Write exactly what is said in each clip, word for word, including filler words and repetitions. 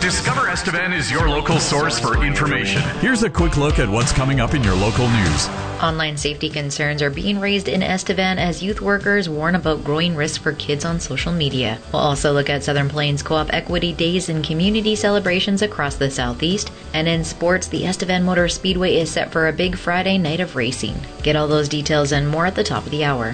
Discover Estevan is your local source for information. Here's a quick look at what's coming up in your local news. Online safety concerns are being raised in Estevan as youth workers warn about growing risks for kids on social media. We'll also look at Southern Plains Co-op Equity Days and community celebrations across the Southeast. And in sports, the Estevan Motor Speedway is set for a big Friday night of racing. Get all those details and more at the top of the hour.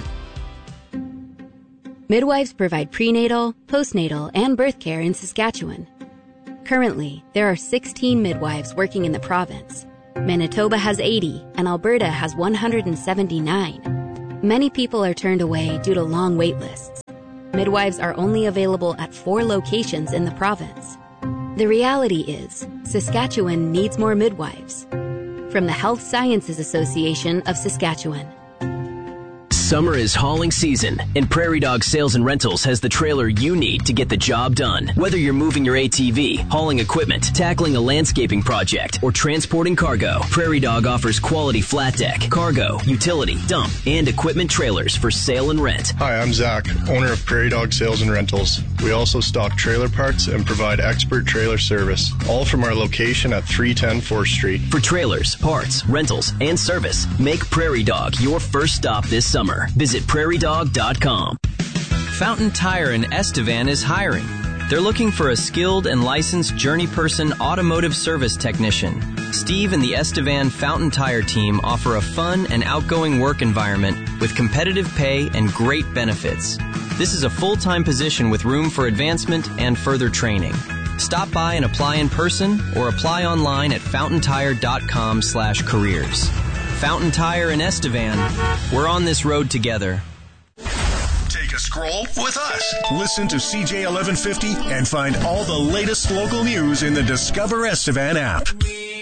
Midwives provide prenatal, postnatal, and birth care in Saskatchewan. Currently, there are sixteen midwives working in the province. Manitoba has eighty, and Alberta has one hundred seventy-nine. Many people are turned away due to long wait lists. Midwives are only available at four locations in the province. The reality is, Saskatchewan needs more midwives. From the Health Sciences Association of Saskatchewan. Summer is hauling season, and Prairie Dog Sales and Rentals has the trailer you need to get the job done. Whether you're moving your A T V, hauling equipment, tackling a landscaping project, or transporting cargo, Prairie Dog offers quality flat deck, cargo, utility, dump, and equipment trailers for sale and rent. Hi, I'm Zach, owner of Prairie Dog Sales and Rentals. We also stock trailer parts and provide expert trailer service, all from our location at three ten fourth Street. For trailers, parts, rentals, and service, make Prairie Dog your first stop this summer. Visit prairie dog dot com. Fountain Tire in Estevan is hiring. They're looking for a skilled and licensed journey person automotive service technician. Steve and the Estevan Fountain Tire team offer a fun and outgoing work environment with competitive pay and great benefits. This is a full-time position with room for advancement and further training. Stop by and apply in person or apply online at fountain tire dot com slash careers. Fountain Tire in Estevan. We're on this road together. Take a scroll with us. Listen to C J eleven fifty and find all the latest local news in the Discover Estevan app.